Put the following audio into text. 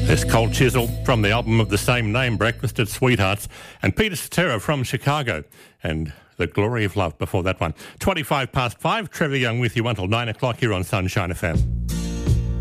There's Cold Chisel from the album of the same name, Breakfast at Sweethearts, and Peter Cetera from Chicago, and The Glory of Love before that one. 5:25, Trevor Young with you until 9 o'clock here on Sunshine FM.